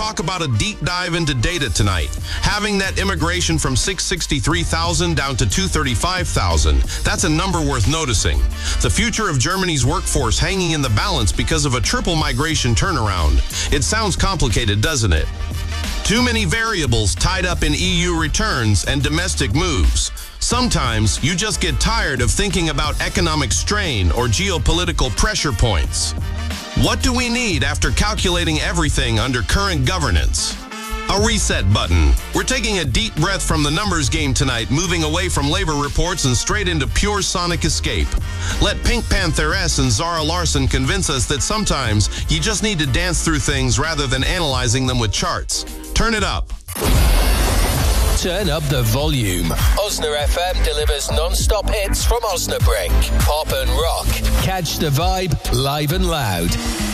talk about a deep dive into data tonight. Having net immigration from 663,000 down to 235,000. That's a number worth noticing. The future of Germany's workforce hanging in the balance because of a triple migration turnaround. It sounds complicated, doesn't it? Too many variables tied up in EU returns and domestic moves. Sometimes you just get tired of thinking about economic strain or geopolitical pressure points. What do we need after calculating everything under current governance? A reset button. We're taking a deep breath from the numbers game tonight, moving away from labor reports and straight into pure sonic escape. Let Pink Pantheress and Zara Larsson convince us that sometimes you just need to dance through things rather than analyzing them with charts. Turn it up. Turn up the volume. Osna FM delivers non-stop hits from Osnabrück. Pop and rock. Catch the vibe live and loud.